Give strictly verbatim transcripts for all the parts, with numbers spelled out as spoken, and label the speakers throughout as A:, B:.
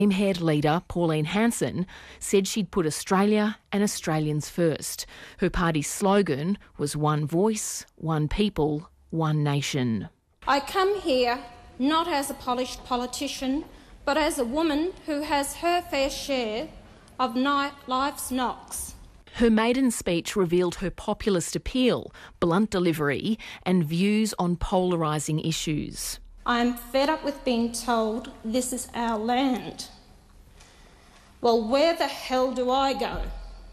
A: Haired leader Pauline Hanson said she'd put Australia and Australians first. Her party's slogan was one voice, one people, one nation.
B: I come here not as a polished politician, but as a woman who has her fair share of night life's knocks.
A: Her maiden speech revealed her populist appeal, blunt delivery and views on polarising issues.
B: I'm fed up with being told this is our land. Well, where the hell do I go?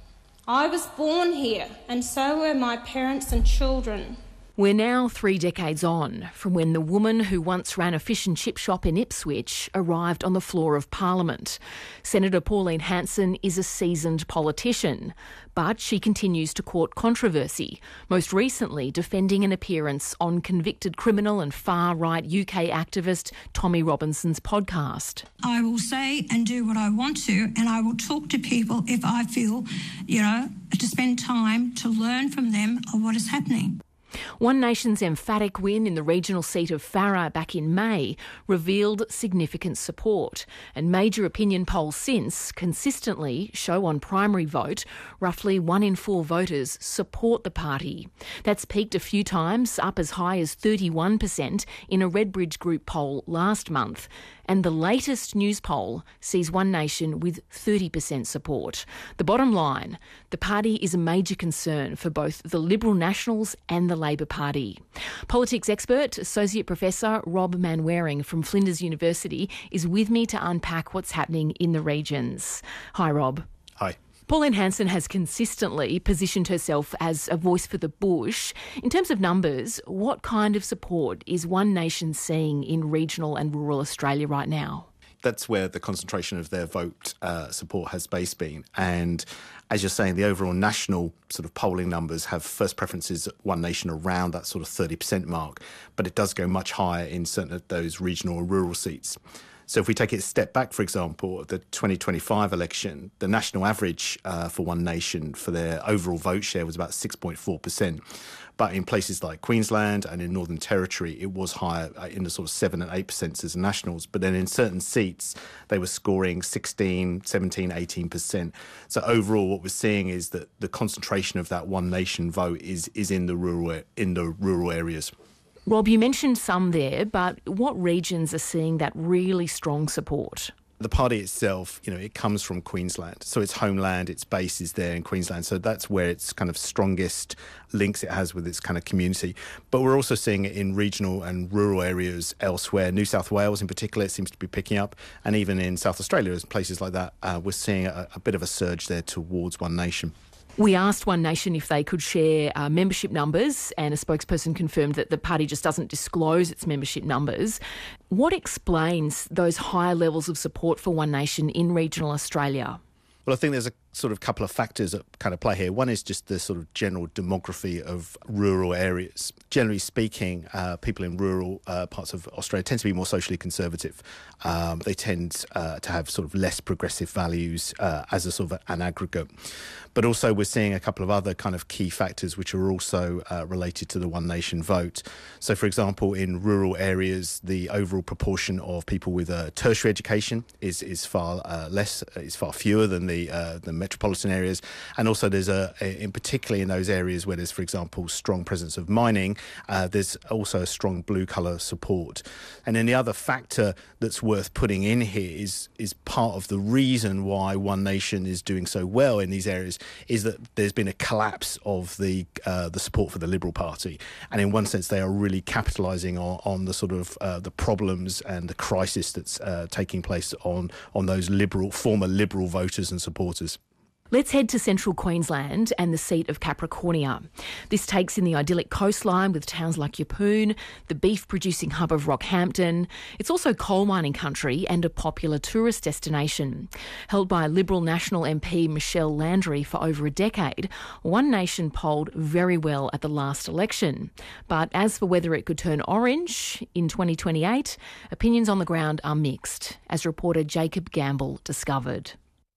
B: I was born here, and so were my parents and children.
A: We're now three decades on from when the woman who once ran a fish and chip shop in Ipswich arrived on the floor of Parliament. Senator Pauline Hanson is a seasoned politician, but she continues to court controversy, most recently defending an appearance on convicted criminal and far-right U K activist Tommy Robinson's podcast.
C: I will say and do what I want to, and I will talk to people if I feel, you know, to spend time to learn from them of what is happening.
A: One Nation's emphatic win in the regional seat of Farrer back in May revealed significant support, and major opinion polls since consistently show on primary vote roughly one in four voters support the party. That's peaked a few times, up as high as thirty-one percent in a Redbridge Group poll last month. And the latest news poll sees One Nation with thirty percent support. The bottom line, the party is a major concern for both the Liberal Nationals and the Labor Party. Politics expert, Associate Professor Rob Manwaring from Flinders University is with me to unpack what's happening in the regions. Hi, Rob.
D: Hi.
A: Pauline Hanson has consistently positioned herself as a voice for the bush. In terms of numbers, what kind of support is One Nation seeing in regional and rural Australia right now?
D: That's where the concentration of their vote uh, support has base been. And as you're saying, the overall national sort of polling numbers have first preferences at One Nation around that sort of thirty percent mark, but it does go much higher in certain of those regional and rural seats. So if we take it a step back, for example, the twenty twenty-five election, the national average uh, for One Nation for their overall vote share was about six point four percent. But in places like Queensland and in Northern Territory, it was higher in the sort of seven and eight percent as nationals. But then in certain seats, they were scoring sixteen, seventeen, eighteen percent. So overall, what we're seeing is that the concentration of that One Nation vote is is in the rural in the rural areas.
A: Rob, you mentioned some there, but what regions are seeing that really strong support?
D: The party itself, you know, it comes from Queensland. So its homeland, its base is there in Queensland. So that's where its kind of strongest links it has with its kind of community. But we're also seeing it in regional and rural areas elsewhere. New South Wales in particular, it seems to be picking up. And even in South Australia, places like that, uh, we're seeing a, a bit of a surge there towards One Nation.
A: We asked One Nation if they could share uh, membership numbers, and a spokesperson confirmed that the party just doesn't disclose its membership numbers. What explains those higher levels of support for One Nation in regional Australia?
D: Well, I think there's a sort of couple of factors that kind of play here. One is just the sort of general demography of rural areas. Generally speaking, uh, people in rural uh, parts of Australia tend to be more socially conservative. Um, they tend uh, to have sort of less progressive values uh, as a sort of an aggregate. But also we're seeing a couple of other kind of key factors which are also uh, related to the One Nation vote. So, for example, in rural areas, the overall proportion of people with a tertiary education is is far uh, less, is far fewer than the uh, the metropolitan areas. And also there's a, a, in particularly in those areas where there's, for example, strong presence of mining, uh, there's also a strong blue colour support. And then the other factor that's worth putting in here is is part of the reason why One Nation is doing so well in these areas is that there's been a collapse of the uh, the support for the Liberal Party. And in one sense, they are really capitalising on, on the sort of uh, the problems and the crisis that's uh, taking place on, on those Liberal, former Liberal voters and supporters.
A: Let's head to central Queensland and the seat of Capricornia. This takes in the idyllic coastline with towns like Yeppoon, the beef-producing hub of Rockhampton. It's also coal mining country and a popular tourist destination. Held by Liberal National M P Michelle Landry for over a decade, One Nation polled very well at the last election. But as for whether it could turn orange in twenty twenty-eight, opinions on the ground are mixed, as reporter Jacob Gamble discovered.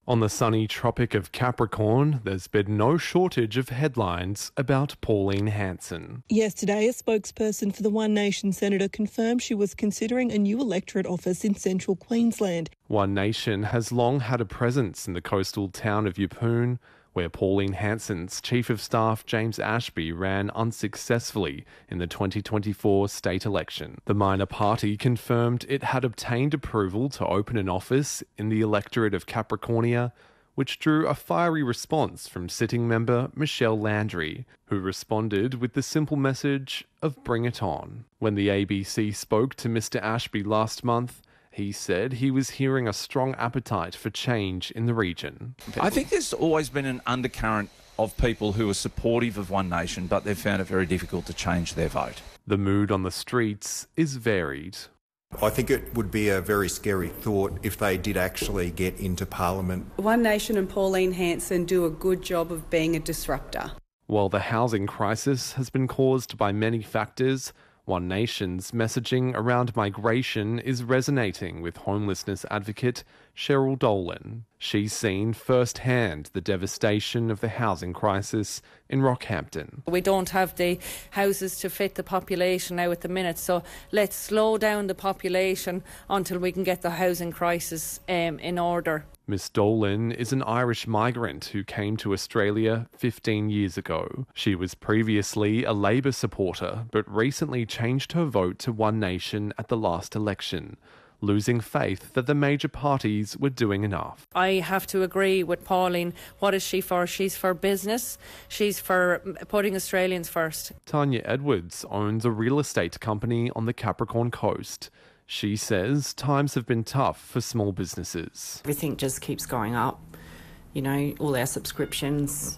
E: On the sunny Tropic of Capricorn, there's been no shortage of headlines about Pauline Hanson.
F: Yesterday, a spokesperson for the One Nation senator confirmed she was considering a new electorate office in central Queensland.
E: One Nation has long had a presence in the coastal town of Yeppoon, where Pauline Hanson's Chief of Staff James Ashby ran unsuccessfully in the twenty twenty-four state election. The minor party confirmed it had obtained approval to open an office in the electorate of Capricornia, which drew a fiery response from sitting member Michelle Landry, who responded with the simple message of "Bring it on." When the A B C spoke to Mister Ashby last month, he said he was hearing a strong appetite for change in the region.
G: I think there's always been an undercurrent of people who are supportive of One Nation, but they've found it very difficult to change their vote.
E: The mood on the streets is varied.
H: I think it would be a very scary thought if they did actually get into Parliament.
I: One Nation and Pauline Hanson do a good job of being a disruptor.
E: While the housing crisis has been caused by many factors, One Nation's messaging around migration is resonating with homelessness advocate Cheryl Dolan. She's seen firsthand the devastation of the housing crisis in Rockhampton.
J: We don't have the houses to fit the population now at the minute, so let's slow down the population until we can get the housing crisis um, in order.
E: Miss Dolan is an Irish migrant who came to Australia fifteen years ago. She was previously a Labor supporter, but recently changed her vote to One Nation at the last election, losing faith that the major parties were doing enough.
J: I have to agree with Pauline. What is she for? She's for business. She's for putting Australians first.
E: Tanya Edwards owns a real estate company on the Capricorn coast. She says times have been tough for small businesses.
K: Everything just keeps going up. You know, all our subscriptions,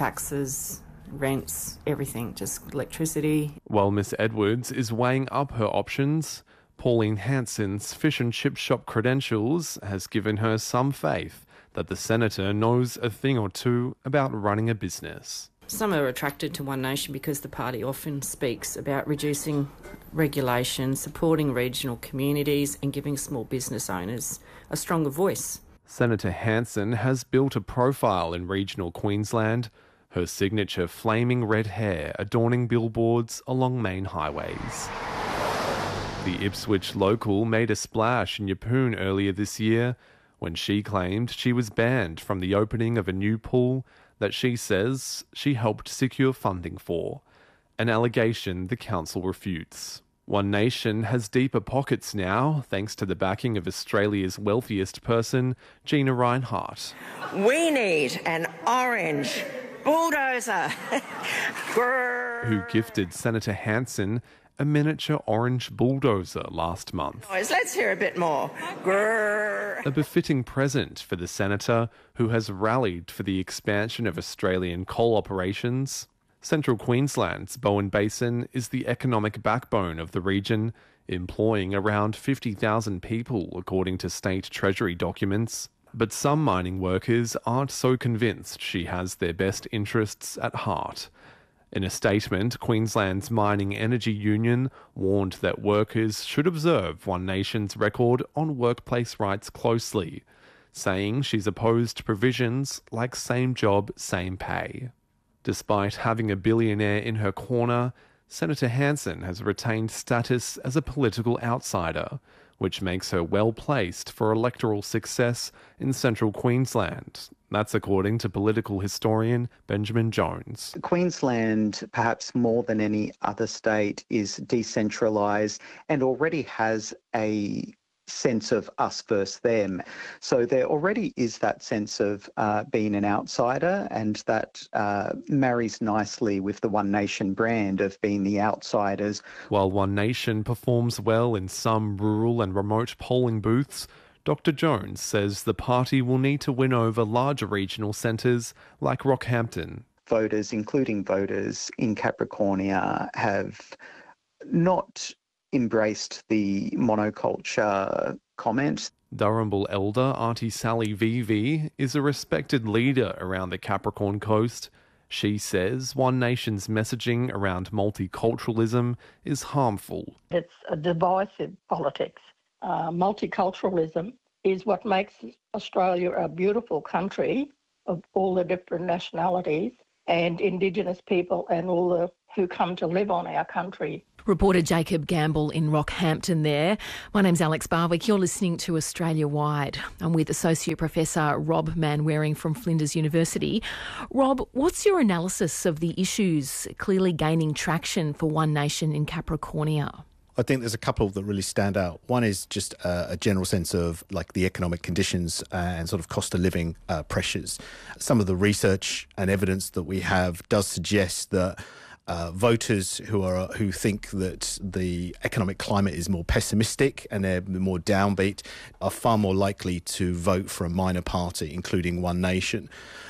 K: taxes, rents, everything, just electricity.
E: While Miss Edwards is weighing up her options, Pauline Hanson's fish and chip shop credentials has given her some faith that the senator knows a thing or two about running a business.
K: Some are attracted to One Nation because the party often speaks about reducing regulation, supporting regional communities and giving small business owners a stronger voice.
E: Senator Hanson has built a profile in regional Queensland, her signature flaming red hair adorning billboards along main highways. The Ipswich local made a splash in Yeppoon earlier this year when she claimed she was banned from the opening of a new pool that she says she helped secure funding for, an allegation the council refutes. One Nation has deeper pockets now, thanks to the backing of Australia's wealthiest person, Gina Rinehart.
L: We need an orange bulldozer.
E: Who gifted Senator Hanson a miniature orange bulldozer last month.
L: Let's hear a bit more. Grrr.
E: A befitting present for the senator who has rallied for the expansion of Australian coal operations. Central Queensland's Bowen Basin is the economic backbone of the region, employing around fifty thousand people according to state treasury documents. But some mining workers aren't so convinced she has their best interests at heart. In a statement, Queensland's Mining Energy Union warned that workers should observe One Nation's record on workplace rights closely, saying she's opposed to provisions like same job, same pay. Despite having a billionaire in her corner, Senator Hanson has retained status as a political outsider, which makes her well-placed for electoral success in central Queensland. That's according to political historian Benjamin Jones.
M: Queensland, perhaps more than any other state, is decentralised and already has a sense of us versus them. So there already is that sense of uh, being an outsider, and that uh, marries nicely with the One Nation brand of being the outsiders.
E: While One Nation performs well in some rural and remote polling booths, Doctor Jones says the party will need to win over larger regional centres like Rockhampton.
M: Voters, including voters in Capricornia, have not embraced the monoculture comment.
E: Durrumble elder Auntie Sally Vivi is a respected leader around the Capricorn coast. She says One Nation's messaging around multiculturalism is harmful.
N: It's a divisive politics. Uh, multiculturalism is what makes Australia a beautiful country of all the different nationalities and Indigenous people and all the who come to live on our country.
A: Reporter Jacob Gamble in Rockhampton there. My name's Alex Barwick. You're listening to Australia Wide. I'm with Associate Professor Rob Manwaring from Flinders University. Rob, what's your analysis of the issues clearly gaining traction for One Nation in Capricornia?
D: I think there's a couple that really stand out. One is just uh, a general sense of like the economic conditions and sort of cost of living uh, pressures. Some of the research and evidence that we have does suggest that Uh, voters who are who think that the economic climate is more pessimistic and they're more downbeat are far more likely to vote for a minor party, including One Nation.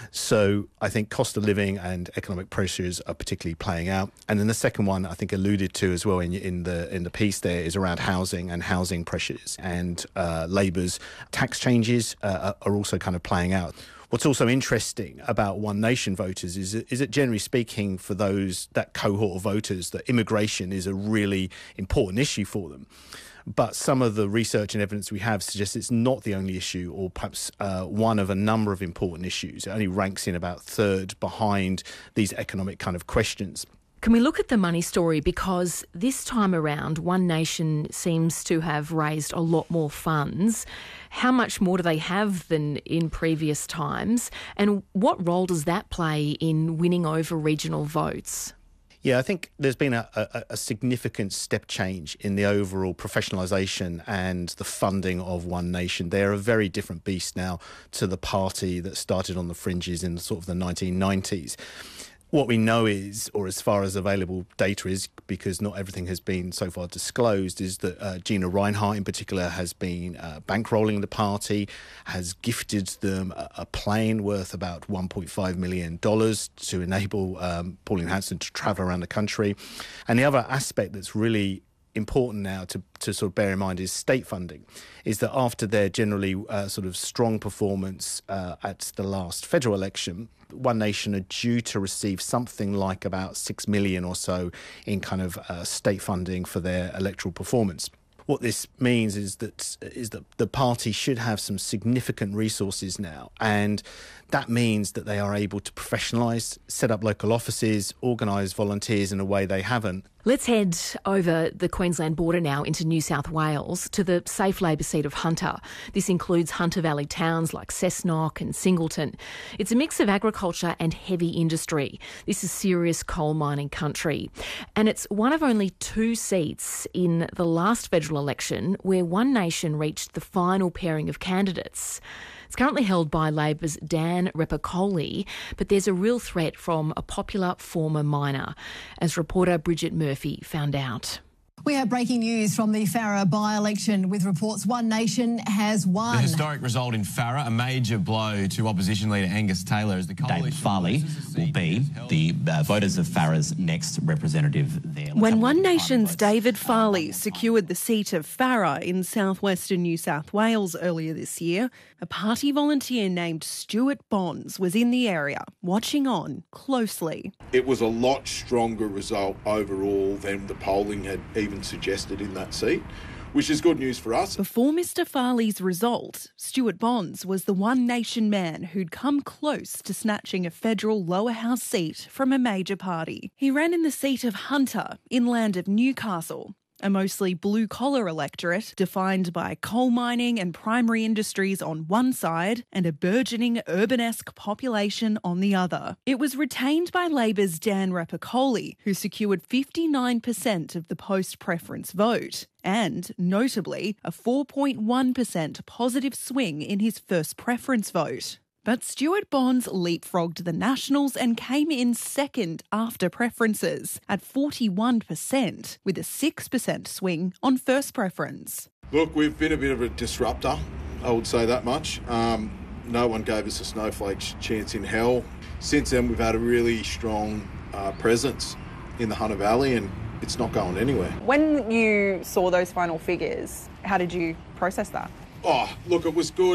D: So I think cost of living and economic pressures are particularly playing out. And then the second one, I think alluded to as well in, in the in the piece there, is around housing and housing pressures. And uh, Labour's tax changes uh, are also kind of playing out. What's also interesting about One Nation voters is, is that generally speaking, for those, that cohort of voters, that immigration is a really important issue for them. But some of the research and evidence we have suggests it's not the only issue, or perhaps uh, one of a number of important issues. It only ranks in about third behind these economic kind of questions.
A: Can we look at the money story? Because this time around, One Nation seems to have raised a lot more funds. How much more do they have than in previous times? And what role does that play in winning over regional votes?
D: Yeah, I think there's been a, a, a significant step change in the overall professionalisation and the funding of One Nation. They're a very different beast now to the party that started on the fringes in sort of the nineteen nineties. What we know is, or as far as available data is, because not everything has been so far disclosed, is that uh, Gina Rinehart in particular has been uh, bankrolling the party, has gifted them a, a plane worth about one point five million dollars to enable um, Pauline Hanson to travel around the country. And the other aspect that's really important now to, to sort of bear in mind is state funding, is that after their generally uh, sort of strong performance uh, at the last federal election, One Nation are due to receive something like about six million or so in kind of uh, state funding for their electoral performance. What this means is that is that the party should have some significant resources now, and that means that they are able to professionalise, set up local offices, organise volunteers in a way they haven't.
A: Let's head over the Queensland border now into New South Wales to the safe Labor seat of Hunter. This includes Hunter Valley towns like Cessnock and Singleton. It's a mix of agriculture and heavy industry. This is serious coal mining country. And it's one of only two seats in the last federal election where One Nation reached the final pairing of candidates. It's currently held by Labor's Dan Repicoli, but there's a real threat from a popular former miner, as reporter Bridget Murphy found out.
O: We have breaking news from the Farrer by-election with reports One Nation has won.
P: The historic result in Farrer, a major blow to opposition leader Angus Taylor as the coalition...
Q: David Farley will be the uh, voters of Farrer's next representative there. Let's
R: when One Nation's David Farley secured the seat of Farrer in southwestern New South Wales earlier this year, a party volunteer named Stuart Bonds was in the area, watching on closely.
S: It was a lot stronger result overall than the polling had even suggested in that seat, which is good news for us.
R: Before Mr Farley's result, Stuart Bonds was the One Nation man who'd come close to snatching a federal lower house seat from a major party. He ran in the seat of Hunter, inland of Newcastle, a mostly blue-collar electorate defined by coal mining and primary industries on one side and a burgeoning urban-esque population on the other. It was retained by Labor's Dan Repicoli, who secured fifty-nine percent of the post-preference vote and, notably, a four point one percent positive swing in his first preference vote. But Stuart Bonds leapfrogged the Nationals and came in second after preferences at forty-one percent, with a six percent swing on first preference.
S: Look, we've been a bit of a disruptor, I would say that much. Um, no one gave us a snowflake's chance in hell. Since then, we've had a really strong uh, presence in the Hunter Valley, and it's not going anywhere.
T: When you saw those final figures, how did you process that?
S: Oh, look, it was good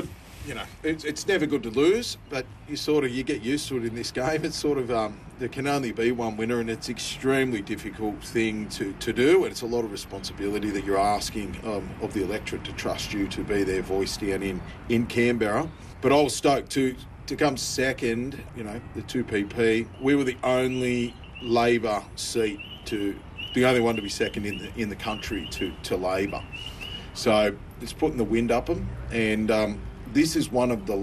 S: you know, it's, it's never good to lose, but you sort of, you get used to it in this game. It's sort of, um, there can only be one winner, and it's an extremely difficult thing to, to do, and it's a lot of responsibility that you're asking um, of the electorate to trust you to be their voice down in, in Canberra. But I was stoked to, to come second, you know, the two P P. We were the only Labor seat to, the only one to be second in the, in the country to, to Labor. So it's putting the wind up them, and um, this is one of the